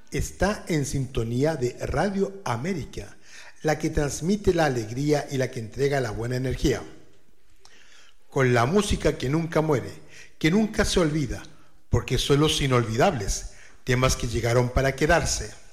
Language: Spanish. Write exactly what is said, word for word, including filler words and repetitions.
está en sintonía de Radio América, la que transmite la alegría y la que entrega la buena energía. Con la música que nunca muere, que nunca se olvida, porque son los inolvidables, temas que llegaron para quedarse.